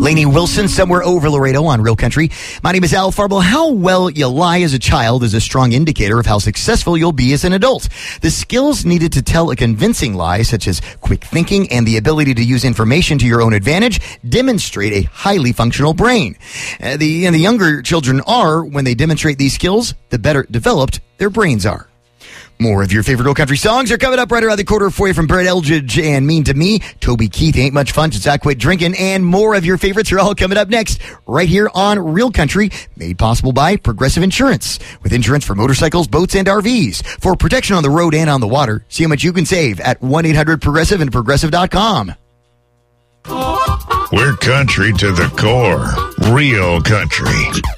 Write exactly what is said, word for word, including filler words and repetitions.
Lainey Wilson, Somewhere Over Laredo on Real Country. My name is Al Farbo. How well you lie as a child is a strong indicator of how successful you'll be as an adult. The skills needed to tell a convincing lie, such as quick thinking and the ability to use information to your own advantage, demonstrate a highly functional brain. Uh, the, and the younger children are, when they demonstrate these skills, the better developed their brains are. More of your favorite Real Country songs are coming up right around the corner for you from Brett Eldridge and Mean to Me. Toby Keith, Ain't Much Fun Since I Quit Drinking, and more of your favorites are all coming up next right here on Real Country, made possible by Progressive Insurance. With insurance for motorcycles, boats, and R Vs. For protection on the road and on the water, see how much you can save at one eight hundred progressive and progressive dot com. We're country to the core. Real country.